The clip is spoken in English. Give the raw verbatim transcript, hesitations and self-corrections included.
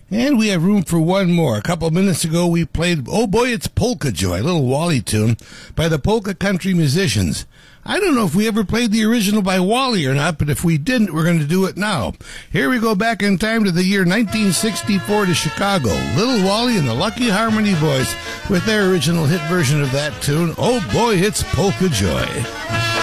And we have room for one more. A couple of minutes ago, we played, oh boy, it's Polka Joy, a little Wally tune by the Polka Country Musicians. I don't know if we ever played the original by Wally or not, but if we didn't, we're going to do it now. Here we go back in time to the year nineteen sixty-four to Chicago. Little Wally and the Lucky Harmony Boys with their original hit version of that tune, oh boy, it's Polka Joy.